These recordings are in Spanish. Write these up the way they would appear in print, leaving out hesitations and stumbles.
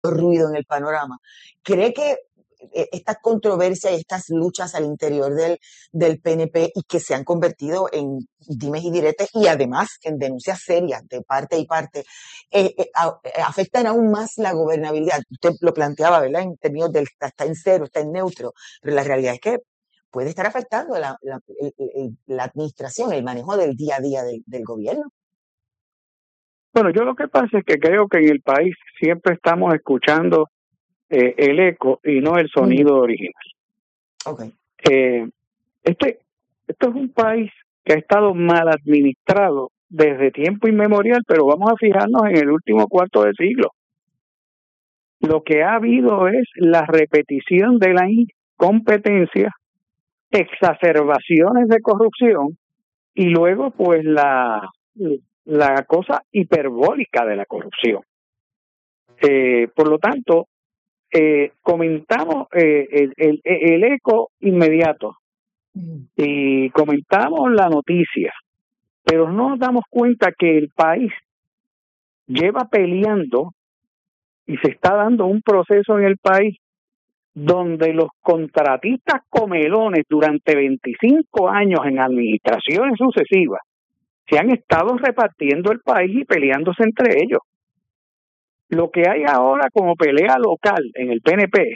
ruido en el panorama. ¿Cree que estas controversias y estas luchas al interior del PNP y que se han convertido en dimes y diretes y además en denuncias serias de parte y parte, afectan aún más la gobernabilidad? Usted lo planteaba, ¿verdad? En términos del está en cero, está en neutro, pero la realidad es que puede estar afectando la administración, el manejo del día a día del gobierno. Bueno, yo lo que pasa es que creo que en el país siempre estamos escuchando el eco y no el sonido original. Okay. Esto es un país que ha estado mal administrado desde tiempo inmemorial, pero vamos a fijarnos en el último cuarto de siglo. Lo que ha habido es la repetición de la incompetencia, exacerbaciones de corrupción y luego pues la cosa hiperbólica de la corrupción. Por lo tanto, comentamos el eco inmediato y comentamos la noticia, pero no nos damos cuenta que el país lleva peleando y se está dando un proceso en el país donde los contratistas comelones durante 25 años en administraciones sucesivas se han estado repartiendo el país y peleándose entre ellos. Lo que hay ahora como pelea local en el PNP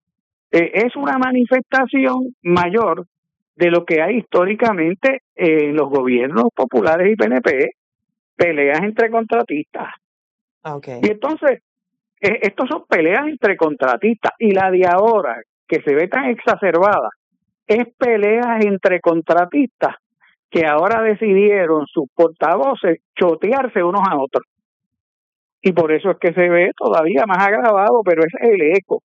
es una manifestación mayor de lo que hay históricamente en los gobiernos populares y PNP, peleas entre contratistas. Okay. Y entonces, estos son peleas entre contratistas, y la de ahora, que se ve tan exacerbada, es peleas entre contratistas que ahora decidieron sus portavoces chotearse unos a otros. Y por eso es que se ve todavía más agravado, pero es el eco.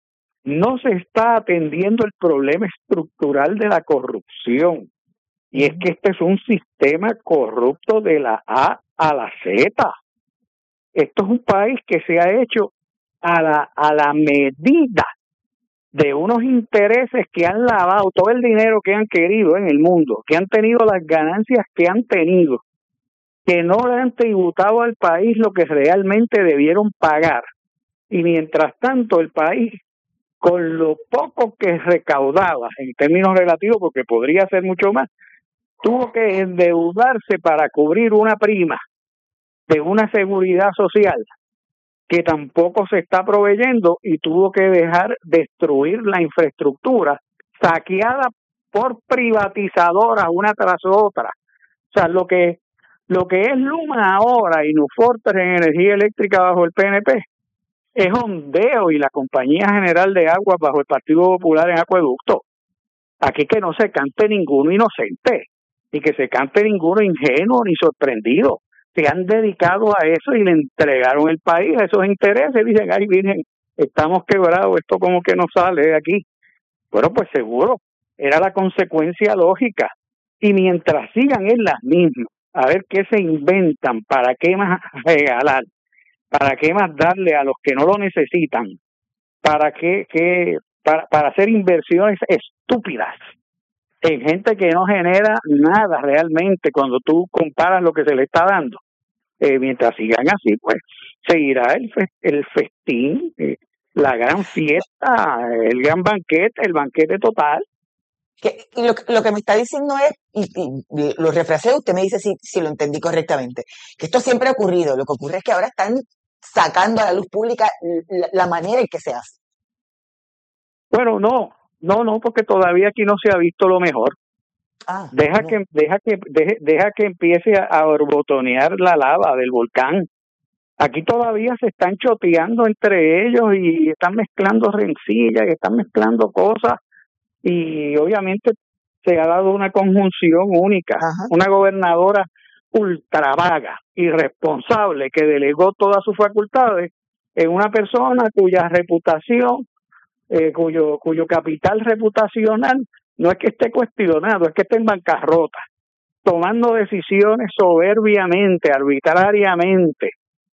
No se está atendiendo el problema estructural de la corrupción. Y es que este es un sistema corrupto de la A a la Z. Esto es un país que se ha hecho a la medida de unos intereses que han lavado todo el dinero que han querido en el mundo, que han tenido las ganancias que han tenido, que no le han tributado al país lo que realmente debieron pagar. Y mientras tanto el país, con lo poco que recaudaba en términos relativos, porque podría ser mucho más, tuvo que endeudarse para cubrir una prima de una seguridad social que tampoco se está proveyendo, y tuvo que destruir la infraestructura saqueada por privatizadoras una tras otra. O sea, lo que es Luma ahora y Nufortes en energía eléctrica bajo el PNP es Ondeo y la Compañía General de Aguas bajo el Partido Popular en acueducto. Aquí que no se cante ninguno inocente, y que se cante ninguno ingenuo ni sorprendido. Se han dedicado a eso y le entregaron el país a esos intereses. Dicen, ay, virgen, estamos quebrados, esto como que no sale de aquí. Bueno, pues seguro, era la consecuencia lógica. Y mientras sigan en las mismas, a ver qué se inventan, para qué más regalar, para qué más darle a los que no lo necesitan, para hacer inversiones estúpidas en gente que no genera nada realmente cuando tú comparas lo que se le está dando. Mientras sigan así, pues seguirá el festín, la gran fiesta, el gran banquete, el banquete total. Y lo que me está diciendo es, y lo refraseo, usted me dice si lo entendí correctamente, que esto siempre ha ocurrido. Lo que ocurre es que ahora están sacando a la luz pública la manera en que se hace. Bueno, no, porque todavía aquí no se ha visto lo mejor. Deja que empiece a borbotonear la lava del volcán. Aquí todavía se están choteando entre ellos y están mezclando rencillas, y están mezclando cosas, y obviamente se ha dado una conjunción única. Ajá. Una gobernadora ultra vaga, irresponsable, que delegó todas sus facultades en una persona cuya reputación, cuyo capital reputacional no es que esté cuestionado, es que esté en bancarrota, tomando decisiones soberbiamente, arbitrariamente,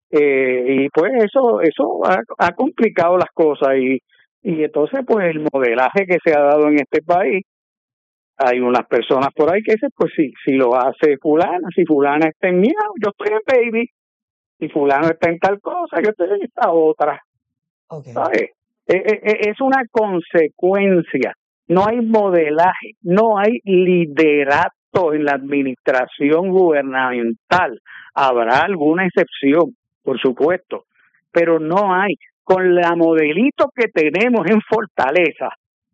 y pues eso ha complicado las cosas, y entonces pues el modelaje que se ha dado en este país, hay unas personas por ahí que dicen, pues si lo hace fulana, si fulana está en Miau, yo estoy en Baby, si fulano está en tal cosa, yo estoy en esta otra. Okay. ¿sabes? Es una consecuencia. No hay modelaje, no hay liderato en la administración gubernamental. Habrá alguna excepción, por supuesto, pero no hay. Con la modelito que tenemos en Fortaleza,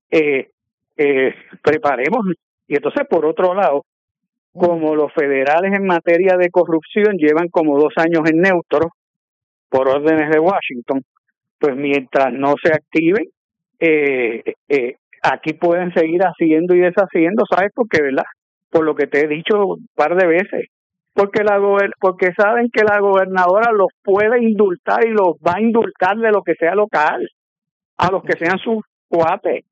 preparemos. Y entonces, por otro lado, como los federales en materia de corrupción llevan como 2 años en neutro por órdenes de Washington, pues mientras no se activen, aquí pueden seguir haciendo y deshaciendo, ¿sabes por qué, verdad? Por lo que te he dicho un par de veces, porque saben que la gobernadora los puede indultar y los va a indultar de lo que sea local, a los que sean sus cuates.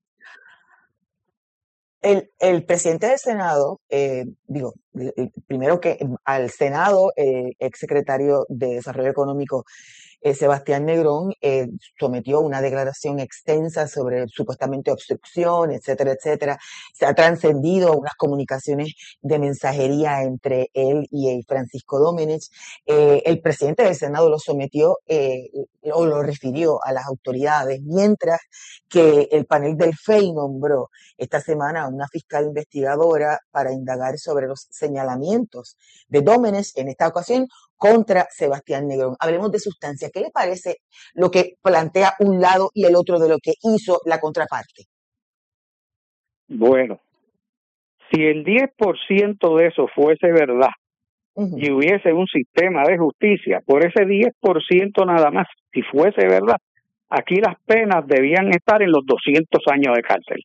El presidente del Senado, primero que al Senado, el exsecretario de Desarrollo Económico, Sebastián Negrón, sometió una declaración extensa sobre supuestamente obstrucción, etcétera, etcétera. Se ha trascendido unas comunicaciones de mensajería entre él y Francisco Domenech. El presidente del Senado lo sometió o lo refirió a las autoridades, mientras que el panel del FEI nombró esta semana a una fiscal investigadora para indagar sobre los señalamientos de Domenech, en esta ocasión contra Sebastián Negrón. Hablemos de sustancia. ¿Qué le parece lo que plantea un lado y el otro de lo que hizo la contraparte? Bueno, si el 10% de eso fuese verdad y hubiese un sistema de justicia, por ese 10% nada más, si fuese verdad, aquí las penas debían estar en los 200 años de cárcel.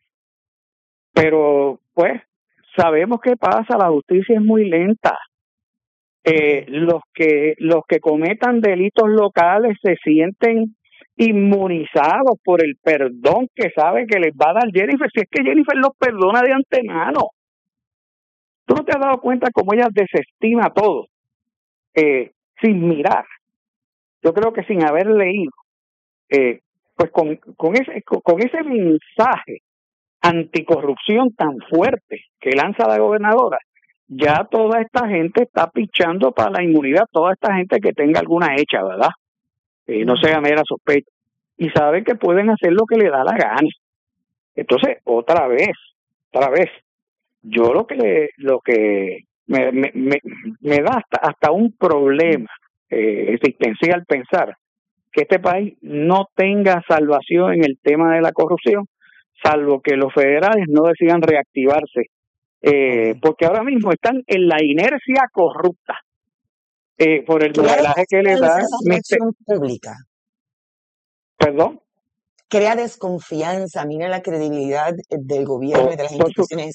Pero, pues, sabemos qué pasa, la justicia es muy lenta. Los que cometan delitos locales se sienten inmunizados por el perdón que sabe que les va a dar Jennifer, si es que Jennifer los perdona de antemano. ¿Tú no te has dado cuenta cómo ella desestima todo sin mirar? Yo creo que sin haber leído, pues con ese mensaje anticorrupción tan fuerte que lanza la gobernadora, ya toda esta gente está pichando para la inmunidad, toda esta gente que tenga alguna hecha, ¿verdad? No sea mera sospecha. Y saben que pueden hacer lo que le da la gana. Entonces, otra vez, yo lo que me da hasta un problema existencial pensar que este país no tenga salvación en el tema de la corrupción, salvo que los federales no decidan reactivarse, porque ahora mismo están en la inercia corrupta por el modelaje que le da pública. ¿Perdón? Crea desconfianza, mira la credibilidad del gobierno y de las instituciones.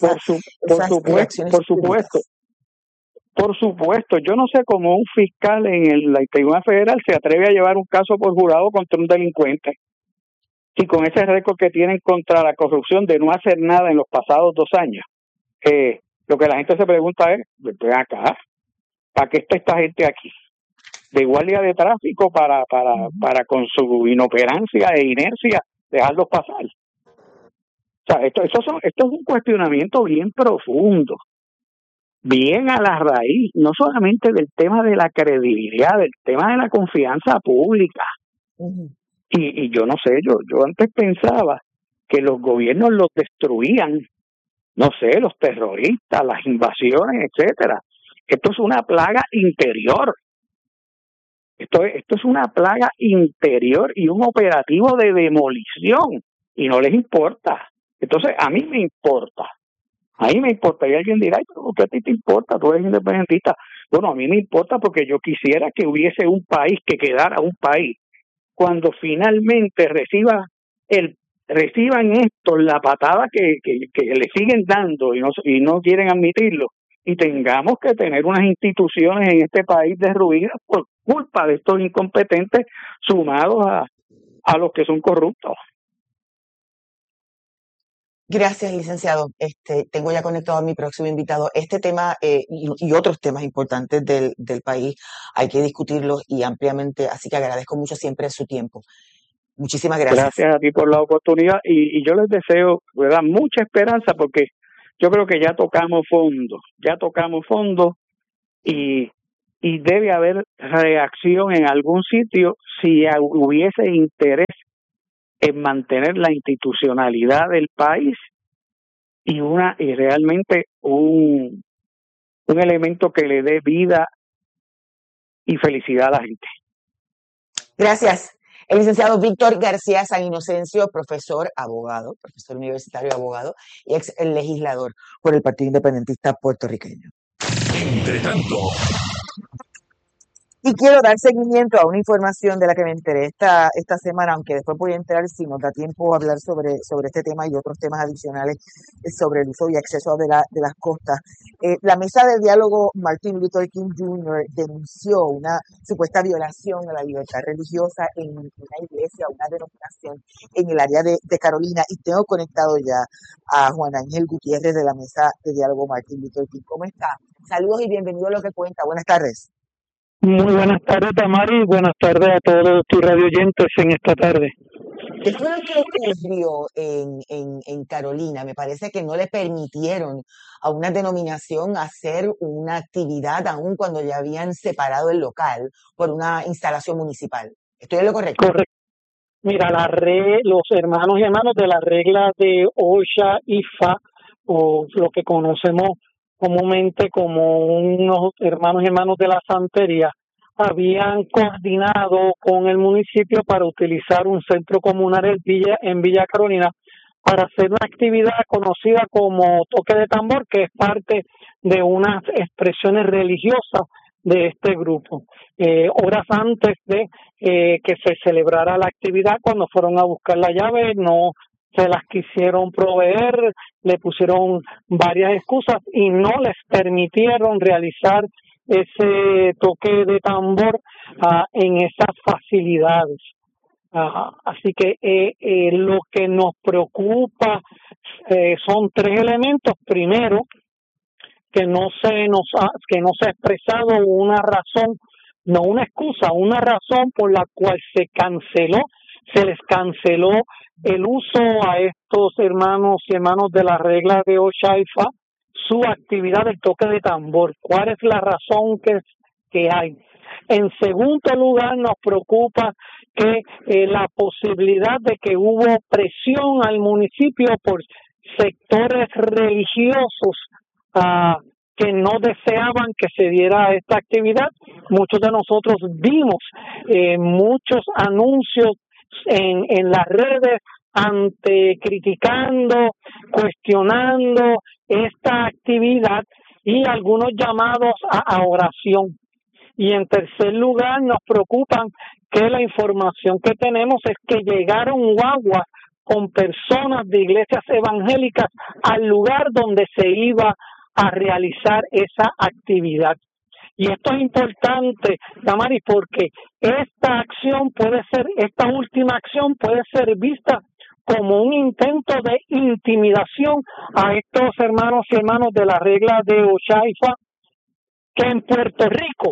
Por supuesto, yo no sé cómo un fiscal en la Tribunal Federal se atreve a llevar un caso por jurado contra un delincuente. Y con ese récord que tienen contra la corrupción de no hacer nada en los pasados 2 años, lo que la gente se pregunta es, ven acá, ¿para qué está esta gente aquí? De guardia de tráfico para con su inoperancia e inercia dejarlos pasar. O sea, esto es un cuestionamiento bien profundo, bien a la raíz, no solamente del tema de la credibilidad, del tema de la confianza pública. Y yo no sé, yo antes pensaba que los gobiernos los destruían, no sé, los terroristas, las invasiones, etcétera. Esto es una plaga interior. Esto es una plaga interior y un operativo de demolición, y no les importa. Entonces, a mí me importa. Y alguien dirá, pero ¿por qué a ti te importa? Tú eres independentista. Bueno, a mí me importa porque yo quisiera que hubiese un país, que quedara un país. Cuando finalmente reciban esto, la patada que le siguen dando y no quieren admitirlo, y tengamos que tener unas instituciones en este país derruidas por culpa de estos incompetentes sumados a los que son corruptos. Gracias, licenciado. Tengo ya conectado a mi próximo invitado. Este tema y otros temas importantes del país hay que discutirlos y ampliamente, así que agradezco mucho siempre su tiempo. Muchísimas gracias. Gracias a ti por la oportunidad y yo les deseo, ¿verdad?, mucha esperanza, porque yo creo que ya tocamos fondo y y debe haber reacción en algún sitio si hubiese interés en mantener la institucionalidad del país y realmente un elemento que le dé vida y felicidad a la gente. Gracias. El licenciado Víctor García San Inocencio, profesor, abogado, profesor universitario, abogado y ex legislador por el Partido Independentista Puertorriqueño. Entre tanto. Y quiero dar seguimiento a una información de la que me enteré esta semana, aunque después voy a enterar si nos da tiempo a hablar sobre este tema y otros temas adicionales sobre el uso y acceso de las costas. La mesa de diálogo Martin Luther King Jr. denunció una supuesta violación a la libertad religiosa en una iglesia, una denominación en el área de Carolina. Y tengo conectado ya a Juan Ángel Gutiérrez de la mesa de diálogo Martin Luther King. ¿Cómo está? Saludos y bienvenido a Lo que Cuenta. Buenas tardes. Muy buenas tardes, Tamara, y buenas tardes a todos tus radioyentes en esta tarde. ¿Qué fue lo que ocurrió en Carolina? Me parece que no le permitieron a una denominación hacer una actividad aún cuando ya habían separado el local por una instalación municipal. ¿Estoy en lo correcto? Correcto. Mira, los hermanos y hermanas de la regla de Osha Ifa, o lo que conocemos comúnmente como unos hermanos y hermanos de la santería, habían coordinado con el municipio para utilizar un centro comunal en Villa Carolina para hacer una actividad conocida como toque de tambor, que es parte de unas expresiones religiosas de este grupo. Horas antes de que se celebrara la actividad, cuando fueron a buscar la llave, no se las quisieron proveer, le pusieron varias excusas y no les permitieron realizar ese toque de tambor en esas facilidades. Así que lo que nos preocupa son tres elementos. Primero, que no se ha expresado una razón, no una excusa, una razón por la cual se les canceló el uso a estos hermanos y hermanas de la regla de Oshaifa, su actividad del toque de tambor. ¿Cuál es la razón que hay? En segundo lugar, nos preocupa que la posibilidad de que hubo presión al municipio por sectores religiosos que no deseaban que se diera esta actividad. Muchos de nosotros vimos muchos anuncios en las redes criticando, cuestionando esta actividad y algunos llamados a oración. Y en tercer lugar, nos preocupan que la información que tenemos es que llegaron guaguas con personas de iglesias evangélicas al lugar donde se iba a realizar esa actividad. Y esto es importante, Damaris, porque esta última acción puede ser vista como un intento de intimidación a estos hermanos y hermanas de la regla de Oshaifa, que en Puerto Rico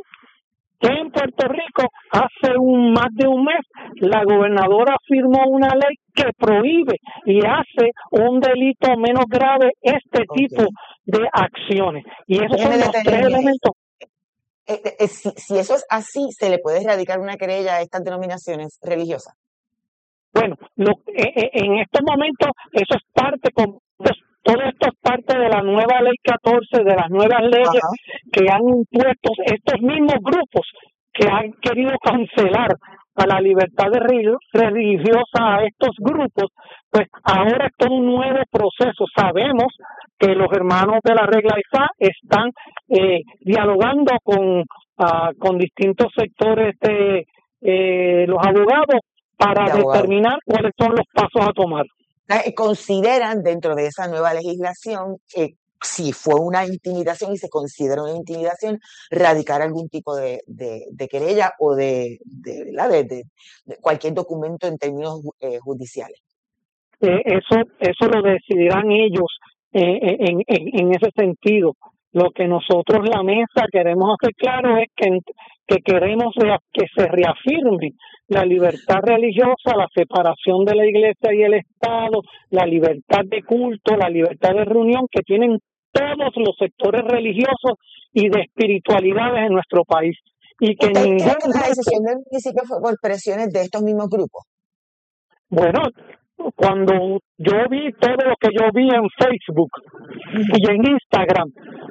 hace más de un mes la gobernadora firmó una ley que prohíbe y hace un delito menos grave este tipo de acciones. Y esos son los tres elementos. Si eso es así, ¿se le puede erradicar una querella a estas denominaciones religiosas? Bueno, en estos momentos eso es todo esto es parte de la nueva ley 14, de las nuevas leyes que han impuesto estos mismos grupos que han querido cancelar a la libertad religiosa a estos grupos. Pues ahora es todo un nuevo proceso. Sabemos que los hermanos de la regla IFA están dialogando con distintos sectores de los abogados para determinar cuáles son los pasos a tomar. Consideran dentro de esa nueva legislación si fue una intimidación y se considera una intimidación, radicar algún tipo de querella o de cualquier documento en términos judiciales. Eso lo decidirán ellos en ese sentido. Lo que nosotros, la mesa, queremos hacer claro es que queremos que se reafirme la libertad religiosa, la separación de la iglesia y el Estado, la libertad de culto, la libertad de reunión que tienen todos los sectores religiosos y de espiritualidades en nuestro país. Y que ¿Usted ningún cree que la grupo, decisión del municipio fue por presiones de estos mismos grupos? bueno, cuando yo vi todo lo que yo vi en Facebook y en Instagram,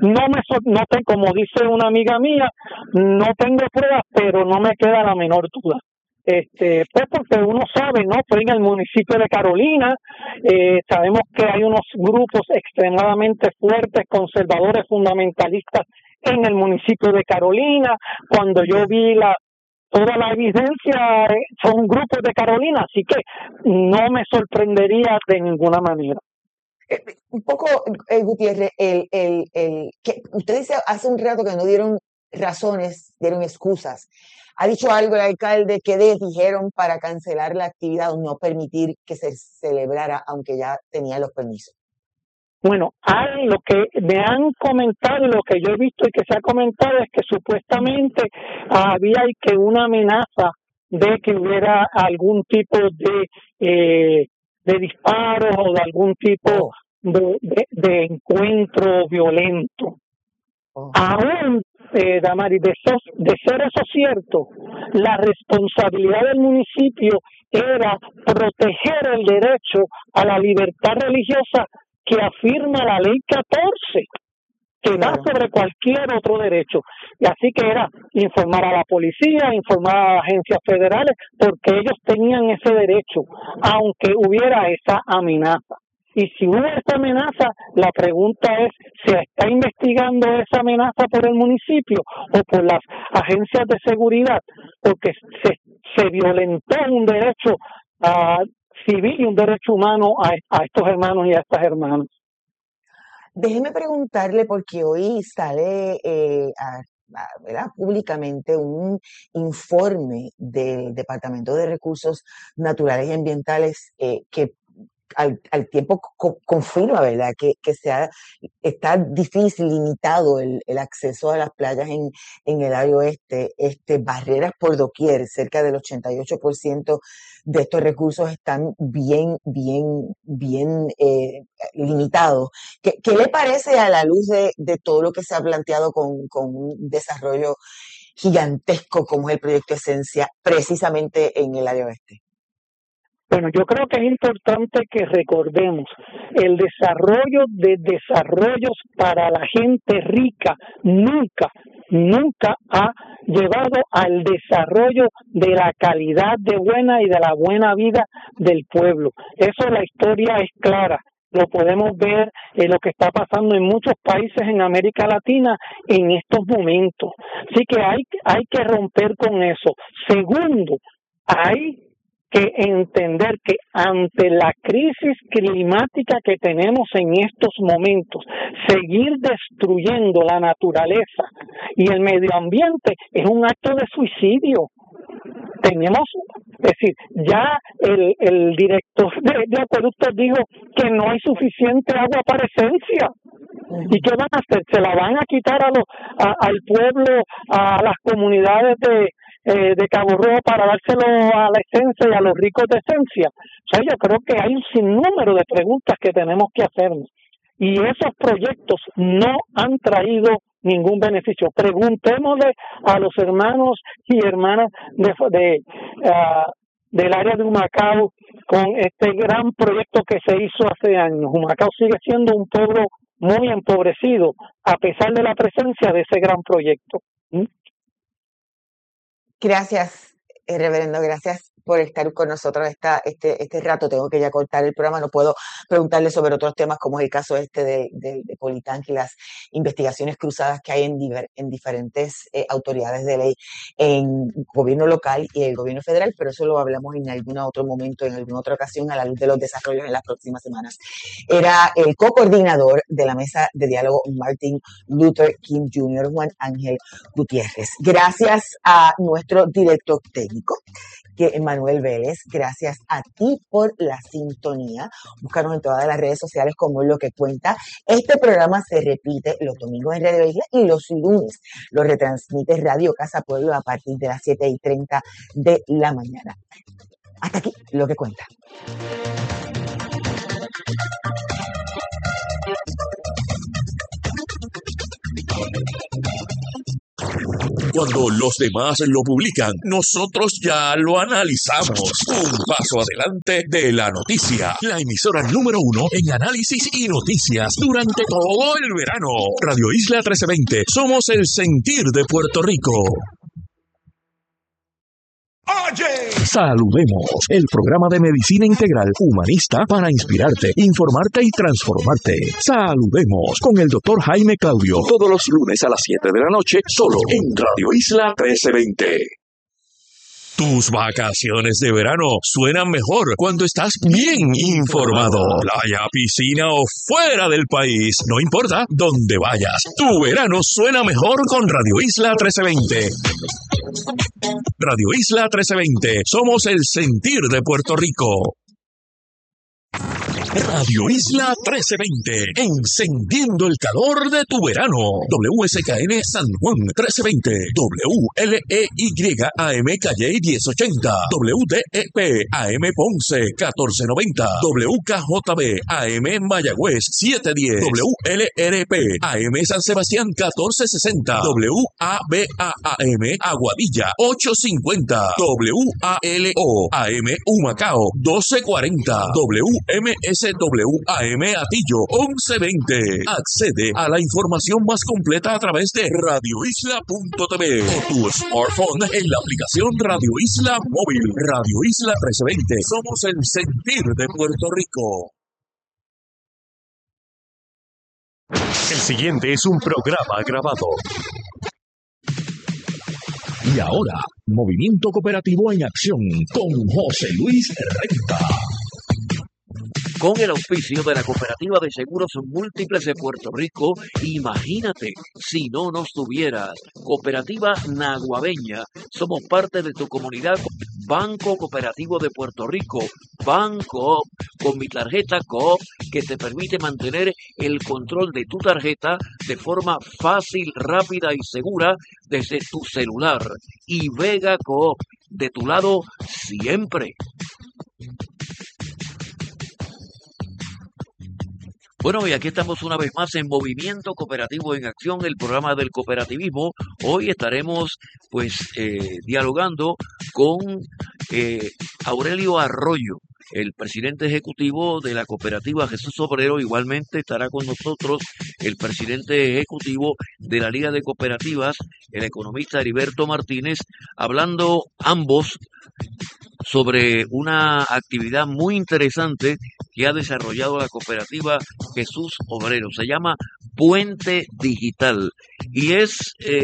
como dice una amiga mía, no tengo pruebas, pero no me queda la menor duda. Pues porque uno sabe, ¿no? Fue en el municipio de Carolina, sabemos que hay unos grupos extremadamente fuertes, conservadores, fundamentalistas en el municipio de Carolina. Cuando yo vi toda la evidencia, son grupos de Carolina, así que no me sorprendería de ninguna manera. Un poco, Gutiérrez, que usted dice hace un rato que no dieron razones, dieron excusas. ¿Ha dicho algo el alcalde? ¿Qué dijeron para cancelar la actividad o no permitir que se celebrara, aunque ya tenía los permisos? Bueno, lo que me han comentado, lo que yo he visto y que se ha comentado es que supuestamente había una amenaza de que hubiera algún tipo de disparos o de algún tipo de encuentro violento. Aún, Damaris, de ser eso cierto, la responsabilidad del municipio era proteger el derecho a la libertad religiosa que afirma la ley 14, que va sobre cualquier otro derecho. Y así que era informar a la policía, informar a las agencias federales, porque ellos tenían ese derecho, aunque hubiera esa amenaza. Y si hubo esa amenaza, la pregunta es, ¿se está investigando esa amenaza por el municipio o por las agencias de seguridad? Porque se violentó un derecho civil y un derecho humano a estos hermanos y a estas hermanas. Déjeme preguntarle, porque hoy sale ¿verdad? Públicamente un informe del Departamento de Recursos Naturales y Ambientales que al tiempo confirma, ¿verdad?, que está difícil, limitado el acceso a las playas en el área oeste, barreras por doquier, cerca del 88% de estos recursos están bien limitados. ¿Qué le parece a la luz de todo lo que se ha planteado con un desarrollo gigantesco como es el proyecto Esencia, precisamente en el área oeste? Bueno, yo creo que es importante que recordemos el desarrollo de desarrollos para la gente rica nunca ha llevado al desarrollo de la calidad de buena y de la buena vida del pueblo. Eso, la historia es clara. Lo podemos ver en lo que está pasando en muchos países en América Latina en estos momentos. Así que hay que romper con eso. Segundo, hay que entender que ante la crisis climática que tenemos en estos momentos, seguir destruyendo la naturaleza y el medio ambiente es un acto de suicidio. Es decir, ya el director de acueductos dijo que no hay suficiente agua para Esencia. ¿Y qué van a hacer? ¿Se la van a quitar al pueblo, a las comunidades de Cabo Rojo para dárselo a la Esencia y a los ricos de Esencia? O sea, yo creo que hay un sinnúmero de preguntas que tenemos que hacernos. Y esos proyectos no han traído ningún beneficio. Preguntémosle a los hermanos y hermanas del área de Humacao con este gran proyecto que se hizo hace años. Humacao sigue siendo un pueblo muy empobrecido a pesar de la presencia de ese gran proyecto. Gracias, reverendo, gracias por estar con nosotros este rato. Tengo que ya cortar el programa, no puedo preguntarle sobre otros temas como es el caso de Politank y las investigaciones cruzadas que hay en diferentes autoridades de ley en gobierno local y el gobierno federal, pero eso lo hablamos en algún otro momento, en alguna otra ocasión, a la luz de los desarrollos en las próximas semanas. Era el co-coordinador de la mesa de diálogo Martin Luther King Jr., Juan Ángel Gutiérrez. Gracias a nuestro director técnico, que Manuel Vélez, gracias a ti por la sintonía. Búscanos en todas las redes sociales como Lo que Cuenta. Este programa se repite los domingos en Radio Isla y los lunes lo retransmite Radio Casa Pueblo a partir de las 7:30 de la mañana. Hasta aquí Lo que Cuenta. Cuando los demás lo publican, nosotros ya lo analizamos. Un paso adelante de la noticia. La emisora número 1 en análisis y noticias durante todo el verano. Radio Isla 1320. Somos el sentir de Puerto Rico. Oye, saludemos, el programa de medicina integral humanista para inspirarte, informarte y transformarte. Saludemos con el doctor Jaime Claudio, todos los lunes a las 7 de la noche, solo en Radio Isla 1320. Tus vacaciones de verano suenan mejor cuando estás bien informado. Playa, piscina o fuera del país, no importa dónde vayas. Tu verano suena mejor con Radio Isla 1320. Radio Isla 1320. Somos el sentir de Puerto Rico. Radio Isla 1320, encendiendo el calor de tu verano. WSKN San Juan 1320, WLEY AM Calle 1080, WDEP AM Ponce 1490, WKJB AM Mayagüez 710, WLRP AM San Sebastián 1460, WABA-AM Aguadilla 850, WALO AM Humacao 1240, WMSWAM Atillo 1120. Accede a la información más completa a través de radioisla.tv o tu smartphone en la aplicación Radio Isla Móvil. Radio Isla 1320. Somos el sentir de Puerto Rico. El siguiente es un programa grabado. Y ahora, Movimiento Cooperativo en Acción con José Luis Renta. Con el auspicio de la Cooperativa de Seguros Múltiples de Puerto Rico, imagínate si no nos tuvieras. Cooperativa Naguabeña, somos parte de tu comunidad. Banco Cooperativo de Puerto Rico, Banco, con mi tarjeta Coop, que te permite mantener el control de tu tarjeta de forma fácil, rápida y segura desde tu celular. Y Vega Coop, de tu lado siempre. Bueno, y aquí estamos una vez más en Movimiento Cooperativo en Acción, el programa del cooperativismo. Hoy estaremos, dialogando con Aurelio Arroyo, el presidente ejecutivo de la cooperativa Jesús Obrero. Igualmente estará con nosotros el presidente ejecutivo de la Liga de Cooperativas, el economista Heriberto Martínez, hablando ambos sobre una actividad muy interesante que ha desarrollado la cooperativa Jesús Obrero. Se llama Puente Digital y es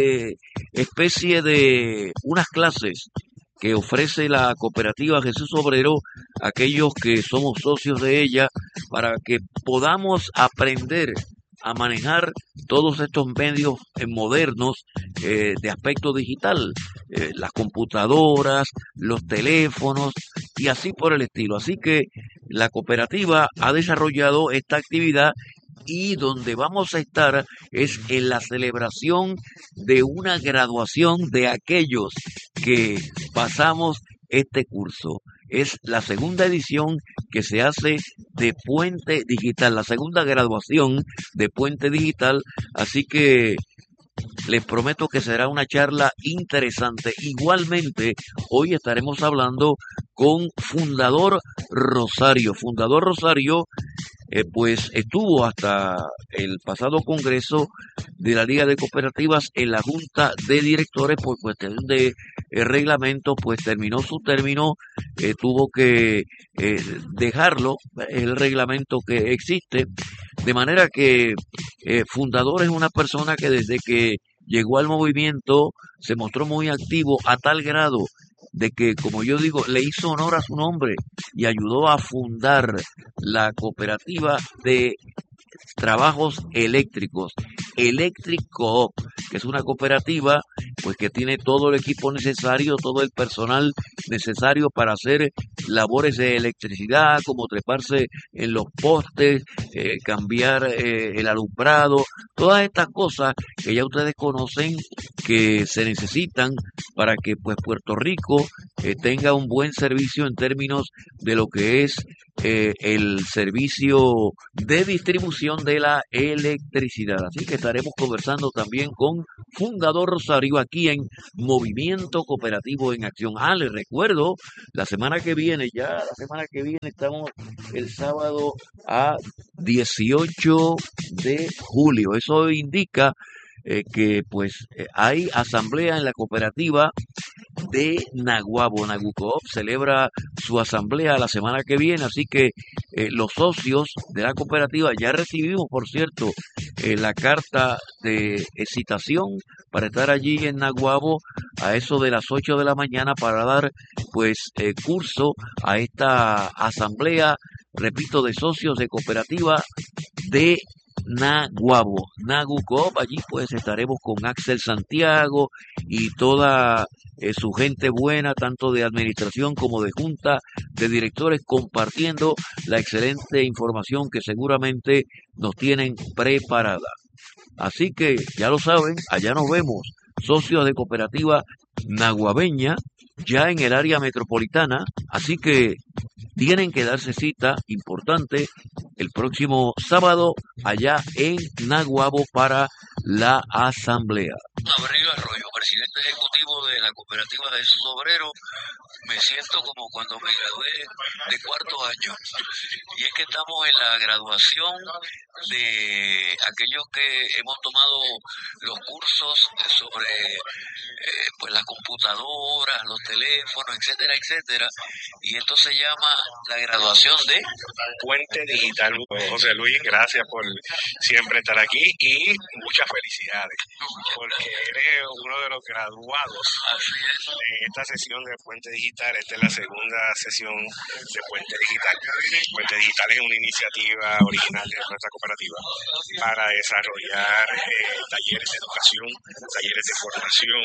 especie de unas clases que ofrece la cooperativa Jesús Obrero a aquellos que somos socios de ella para que podamos aprender a manejar todos estos medios modernos de aspecto digital, las computadoras, los teléfonos y así por el estilo. Así que la cooperativa ha desarrollado esta actividad y donde vamos a estar es en la celebración de una graduación de aquellos que pasamos este curso. Es la segunda edición que se hace de Puente Digital, la segunda graduación de Puente Digital, así que les prometo que será una charla interesante. Igualmente, hoy estaremos hablando con Fundador Rosario. Fundador Rosario, pues estuvo hasta el pasado congreso de la Liga de Cooperativas en la Junta de Directores por cuestión de reglamento, pues terminó su término, tuvo que dejarlo, el reglamento que existe, de manera que Fundador es una persona que desde que llegó al movimiento se mostró muy activo a tal grado de que, como yo digo, le hizo honor a su nombre y ayudó a fundar la cooperativa de trabajos eléctricos, Electric Coop, que es una cooperativa pues que tiene todo el equipo necesario, todo el personal necesario para hacer labores de electricidad, como treparse en los postes, cambiar el alumbrado, todas estas cosas que ya ustedes conocen que se necesitan para que pues Puerto Rico tenga un buen servicio en términos de lo que es el servicio de distribución de la electricidad. Así que estaremos conversando también con Fundador Rosario aquí en Movimiento Cooperativo en Acción. Les recuerdo, la semana que viene estamos el sábado a 18 de julio. Eso indica que hay asamblea en la cooperativa de Naguabo. Nagucoop celebra su asamblea la semana que viene, así que los socios de la cooperativa ya recibimos, por cierto, la carta de citación para estar allí en Naguabo a eso de las 8 de la mañana para dar curso a esta asamblea, repito, de socios de cooperativa de Naguabo, Nagucoop. Allí estaremos con Axel Santiago y toda su gente buena, tanto de administración como de junta de directores, compartiendo la excelente información que seguramente nos tienen preparada. Así que ya lo saben, allá nos vemos, socios de cooperativa naguabeña, ya en el área metropolitana, así que tienen que darse cita importante el próximo sábado allá en Naguabo para la asamblea. Aurelio Arroyo, presidente ejecutivo de la cooperativa de Jesús Obrero. Me siento como cuando me gradué de cuarto año, y es que estamos en la graduación de aquellos que hemos tomado los cursos sobre las computadoras, los teléfonos, etcétera, etcétera, y esto se llama la graduación de Puente Digital. José Luis, gracias por siempre estar aquí y muchas felicidades, porque eres uno de los graduados de esta sesión de Puente Digital. Esta es la segunda sesión de Puente Digital. Puente Digital es una iniciativa original de nuestra cooperativa para desarrollar talleres de educación, talleres de formación,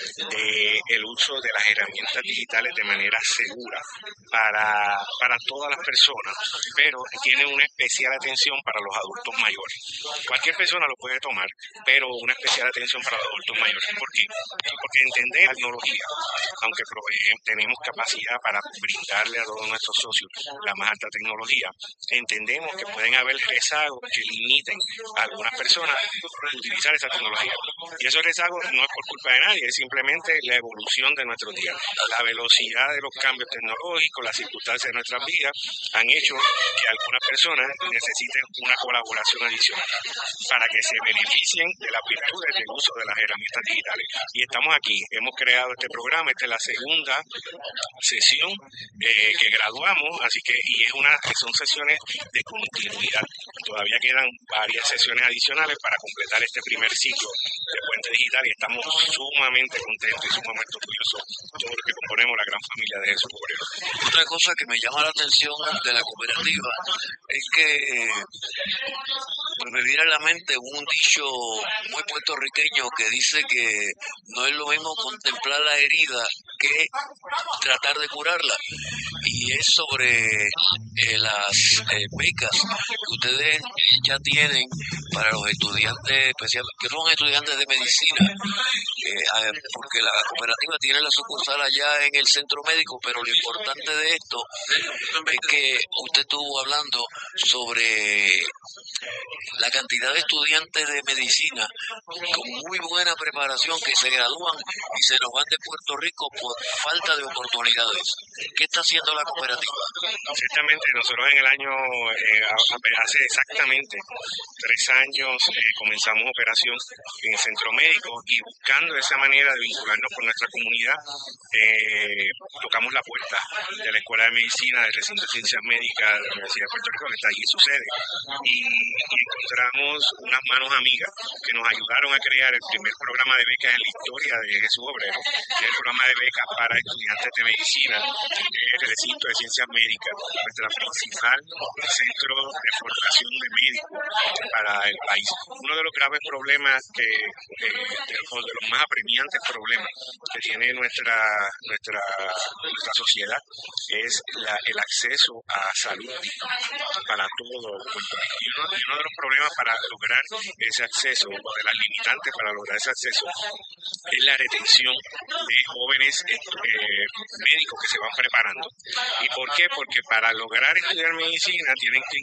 el uso de las herramientas digitales de manera segura para todas las personas, pero tiene una especial atención para los adultos mayores. Cualquier persona lo puede tomar, pero una especial atención para los adultos mayores. ¿Por qué? Porque entender la tecnología, aunque tenemos capacidad para brindarle a todos nuestros socios la más alta tecnología, entendemos que pueden haber rezagos que limiten a algunas personas utilizar esa tecnología. Y esos rezagos no es por culpa de nadie, es simplemente la evolución de nuestros días. La velocidad de los cambios tecnológicos, las circunstancias de nuestras vidas han hecho que algunas personas necesiten una colaboración adicional para que se beneficien de las virtudes del uso de las herramientas digitales. Y estamos aquí, hemos creado este programa, esta es la segunda sesión que graduamos, así que son sesiones de continuidad. Todavía quedan varias sesiones adicionales para completar este primer ciclo de Puente Digital y estamos sumamente contentos y sumamente orgullosos todos los que componemos la gran familia de Jesús Obrero. Otra cosa que me llama la atención de la cooperativa es que me viene a la mente un dicho muy puertorriqueño que dice que no es lo mismo contemplar la herida que tratar de curarla, y es sobre las becas que ustedes ya tienen para los estudiantes especiales, que son estudiantes de medicina, porque la cooperativa tiene la sucursal allá en el centro médico, pero lo importante de esto es que usted estuvo hablando sobre la cantidad de estudiantes de medicina con muy buena preparación que se gradúan y se nos van de Puerto Rico por falta de oportunidades. ¿Qué está haciendo la cooperativa? Ciertamente, nosotros en el año, hace exactamente 3 años, comenzamos operación en el centro médico y buscando esa manera de vincularnos con nuestra comunidad, tocamos la puerta de la Escuela de Medicina del Recinto de Ciencias Médicas de la Universidad de Puerto Rico, que está allí su sede, y encontramos unas manos amigas que nos ayudaron a crear el primer programa de becas en la historia de Jesús Obrero, que es el programa de becas para estudiantes de medicina del Recinto de Ciencias Médicas, nuestra principal centro de formación de médicos para el país. Uno de los graves problemas o de los más apremiantes problemas que tiene nuestra sociedad es el acceso a salud para todo Puerto Rico. Y uno de los problemas para lograr ese acceso, o de las limitantes para lograr ese acceso, es la retención de jóvenes médicos que se van preparando. ¿Y por qué? Porque para lograr estudiar medicina tienen que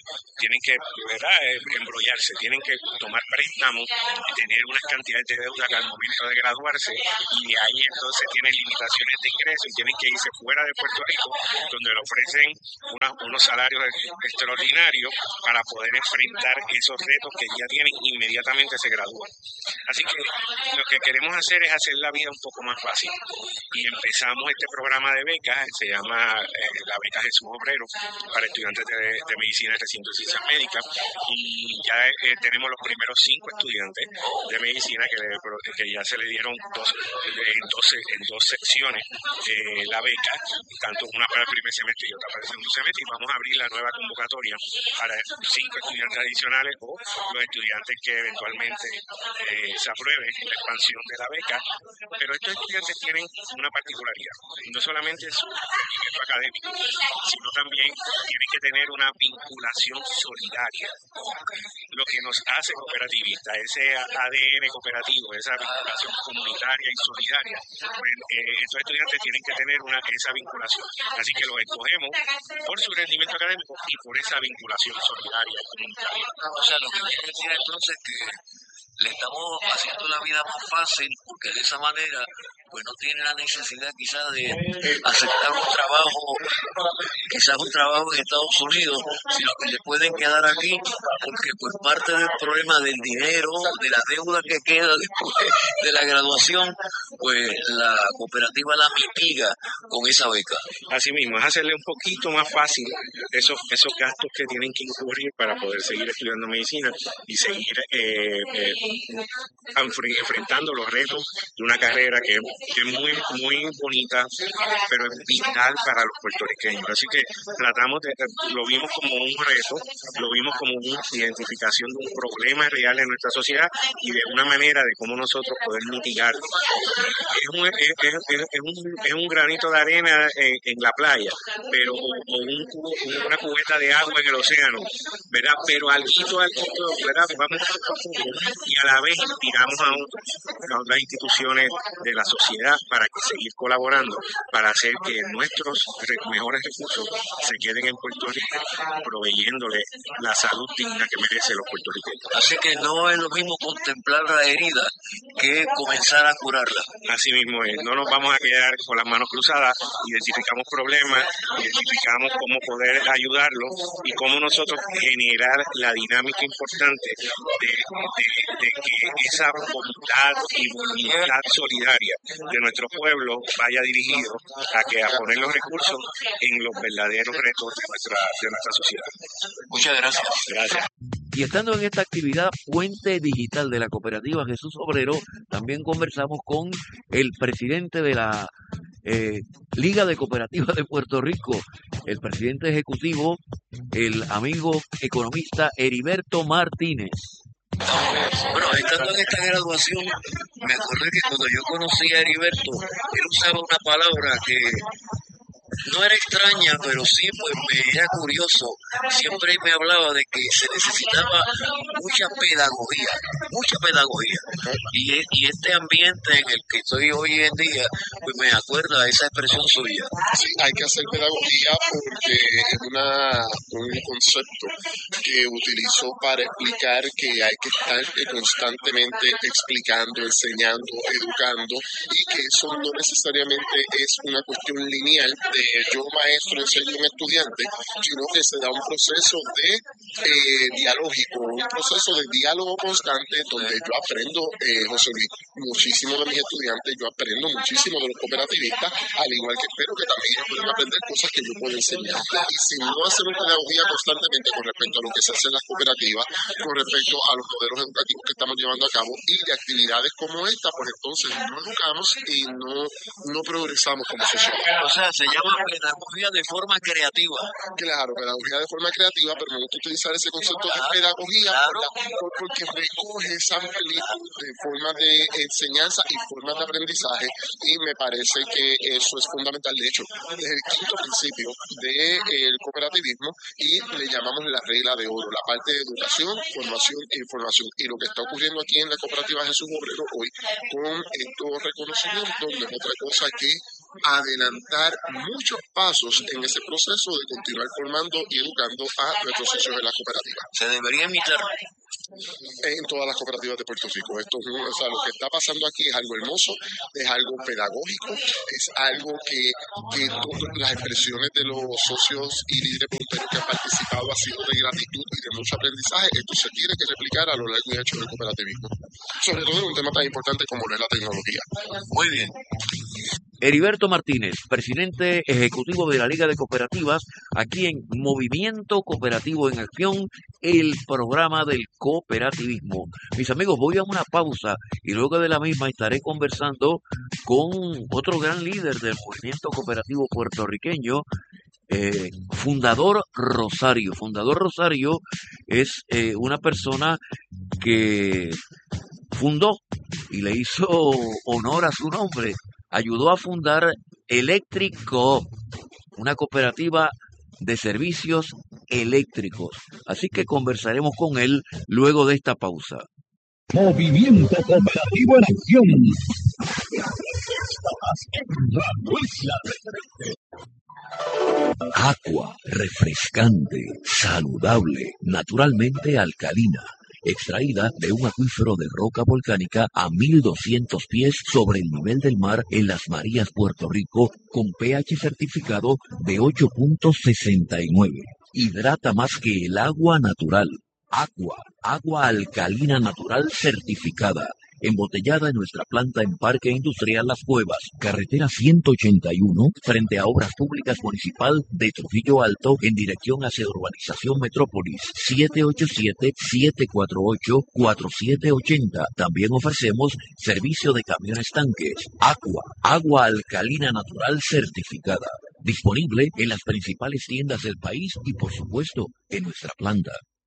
embrollarse, tienen que tomar préstamos y tener unas cantidades de deuda al momento de graduarse, y de ahí entonces tienen limitaciones de ingreso y tienen que irse fuera de Puerto Rico, donde le ofrecen unos salarios extraordinarios para poder enfrentar esos retos que ya tienen inmediatamente se gradúan. Así que lo que queremos hacer es hacer la vida un poco más fácil, y empezamos este programa de becas, se llama la beca Jesús Obrero, para estudiantes de medicina en recinto de ciencias médicas, y ya tenemos los primeros 5 estudiantes de medicina que ya se le dieron en dos secciones la beca, tanto una para el primer semestre y otra para el segundo semestre, y vamos a abrir la nueva convocatoria para 5 estudiantes adicionales o los estudiantes que eventualmente se apruebe la expansión de la beca. Pero estos estudiantes tienen una particularidad, no solamente su rendimiento académico, sino también tienen que tener una vinculación solidaria. Lo que nos hace cooperativistas, ese ADN cooperativo, esa vinculación comunitaria y solidaria, pues, estos estudiantes tienen que tener esa vinculación. Así que los escogemos por su rendimiento académico y por esa vinculación solidaria y comunitaria. O sea, lo que quiere decir entonces es que le estamos haciendo la vida más fácil, porque de esa manera pues no tiene la necesidad quizás de aceptar un trabajo en Estados Unidos, sino que le pueden quedar aquí, porque pues parte del problema del dinero, de la deuda que queda después de la graduación, pues la cooperativa la mitiga con esa beca. Así mismo, es hacerle un poquito más fácil esos gastos que tienen que incurrir para poder seguir estudiando medicina y seguir enfrentando los retos de una carrera que es muy, muy bonita, pero es vital para los puertorriqueños. Así que lo vimos como un reto, lo vimos como una identificación de un problema real en nuestra sociedad y de una manera de cómo nosotros poder mitigarlo. Es un granito de arena en la playa, pero una cubeta de agua en el océano, ¿verdad? Pero algo, ¿verdad? Vamos y a la vez inspiramos a otras instituciones de la sociedad para seguir colaborando, para hacer que nuestros mejores recursos se queden en Puerto Rico, proveyéndole la salud digna que merecen los puertorriqueños. Así que no es lo mismo contemplar la herida que comenzar a curarla. Así mismo es, no nos vamos a quedar con las manos cruzadas, identificamos problemas, identificamos cómo poder ayudarlos y cómo nosotros generar la dinámica importante de que esa voluntad y voluntad solidaria de nuestro pueblo vaya dirigido a poner los recursos en los verdaderos retos de nuestra sociedad. Muchas gracias. Gracias. Y estando en esta actividad Puente Digital de la cooperativa Jesús Obrero, también conversamos con el presidente de la Liga de Cooperativas de Puerto Rico, el presidente ejecutivo, el amigo economista Heriberto Martínez. Bueno, estando en esta graduación, me acordé que cuando yo conocí a Heriberto, él usaba una palabra que no era extraña, pero sí pues me era curioso. Siempre me hablaba de que se necesitaba mucha pedagogía. Y este ambiente en el que estoy hoy en día, pues me acuerda esa expresión suya. Sí, hay que hacer pedagogía porque es un concepto que utilizo para explicar que hay que estar constantemente explicando, enseñando, educando, y que eso no necesariamente es una cuestión lineal de yo maestro enseño a un estudiante, sino que se da un proceso de dialógico, un proceso de diálogo constante donde yo aprendo, José Luis, muchísimo de mis estudiantes, yo aprendo muchísimo de los cooperativistas, al igual que espero que también ellos puedan aprender cosas que yo puedo enseñar. Y si no hacemos pedagogía constantemente con respecto a lo que se hace en las cooperativas, con respecto a los modelos educativos que estamos llevando a cabo y de actividades como esta, pues entonces no educamos y no progresamos como sociedad. O sea, se llama pedagogía de forma creativa. Claro, pedagogía de forma creativa, pero me gusta utilizar utilizar ese concepto de pedagogía porque recoge esa amplitud de formas de enseñanza y formas de aprendizaje, y me parece que eso es fundamental. De hecho, desde el quinto principio del cooperativismo, y le llamamos la regla de oro, la parte de educación, formación e información. Y lo que está ocurriendo aquí en la cooperativa Jesús Obrero hoy con estos reconocimientos no es otra cosa que adelantar muchos pasos en ese proceso de continuar formando y educando a nuestros socios de la cooperativa. Se debería imitar en todas las cooperativas de Puerto Rico. Esto es o sea, lo que está pasando aquí es algo hermoso, es algo pedagógico, es algo que todas las expresiones de los socios y líderes voluntarios que han participado ha sido de gratitud y de mucho aprendizaje. Esto se tiene que replicar a lo largo y ancho del cooperativismo, sobre todo en un tema tan importante como lo es la tecnología. muy bien. Heriberto Martínez, presidente ejecutivo de la Liga de Cooperativas, aquí en Movimiento Cooperativo en Acción, el programa del cooperativismo. Mis amigos, voy a una pausa y luego de la misma estaré conversando con otro gran líder del movimiento cooperativo puertorriqueño, Fundador Rosario. Fundador Rosario es una persona que fundó y le hizo honor a su nombre. Ayudó a fundar Electric Coop, una cooperativa de servicios eléctricos. Así que conversaremos con él luego de esta pausa. Movimiento Cooperativo en Acción. Estás en Radio Isla. Agua refrescante, saludable, naturalmente alcalina, extraída de un acuífero de roca volcánica a 1200 pies sobre el nivel del mar en Las Marías, Puerto Rico, con pH certificado de 8.69. Hidrata más que el agua natural. Agua alcalina natural certificada. Embotellada en nuestra planta en Parque Industrial Las Cuevas, carretera 181, frente a Obras Públicas Municipal de Trujillo Alto, en dirección hacia Urbanización Metrópolis, 787-748-4780. También ofrecemos servicio de camiones tanques. Agua alcalina natural certificada. Disponible en las principales tiendas del país y, por supuesto, en nuestra planta.